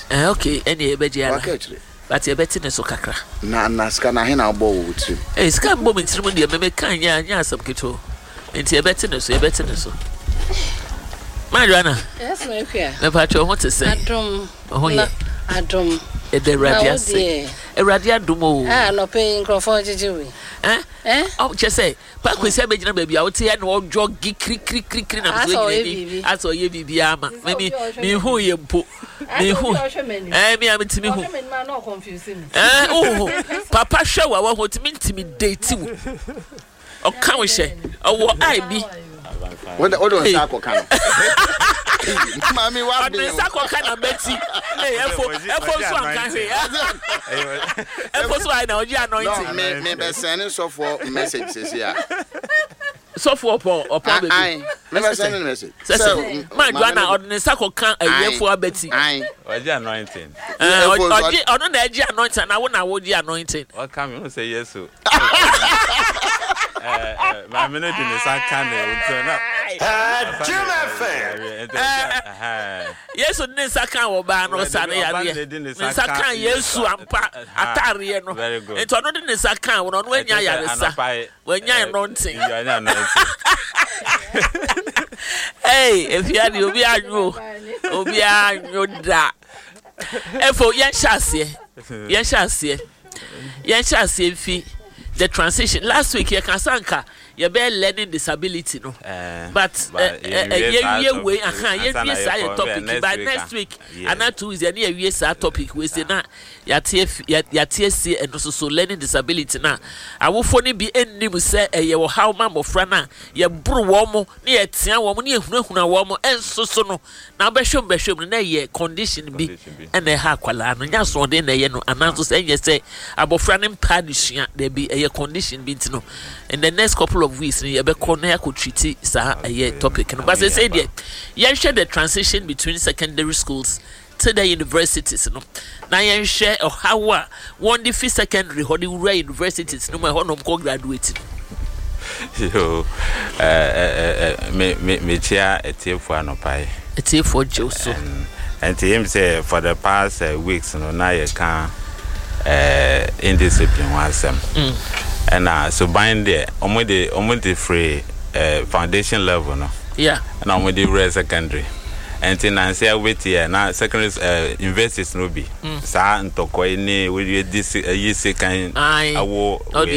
Okay, any bejiala. But you bet in a soccer. Na scan a hen our bow with you. A scam bomb in ceremony, a meme can ya some kito. And you bet in us, you bet in us. Mariana. Yes, my dear. Never what to say. Oh, yeah. I don't. The radiance. A radiant dumo. No paying Crawford, did you? Oh, just say, but we say, baby, out here and all jog crick. I saw you be ama. Maybe me who you put me who. Me, I'm to me who. Oh, Papa show I want to intimidate you. Oh, can we say? Oh, what I be? What the other circle can. Mammy, what the circle can I bet you? I know you anointing. Maybe sending software messages here. Software or probably. Never sending message. My grandma on the circle can't a year for Betty. I anointing. On the edge anointing, I won't the anointing. What come you say yes to? My minute in the sun can turn up. Yes, on this account or ban or Sunday. This account, yes, Atari. Very good. It's another this account when you're anointing. Hey, if you had you be a new da. And for yes, fee. The transition last week you can sanka you be learning disability no but yeah way topic by next week and Tuesday and we say topic we say na ya TSC and so learning disability na awofo ne bi ennim say ye wo how mamofra na ye bro wo mo na ye tia wo mo na ehunahuna wo mo enso so no na behwem na ye condition bi and ha kwala no nya so de na ye no ananso say ye say abofra ne mpa disua there be a condition bi ntino in the next couple of weeks you be corner could treat sa a topic but they say there you share the transition between secondary schools to the universities no na you share how one the secondary how the universities no my honor go graduate yo me chia etiefo anopai etiefo joso and him say for the past weeks no na you can indiscipline was and so bind there almost free foundation level no yeah and almost the secondary and then I say wait here now secondary universities no be sa ntoko ni we this year second awo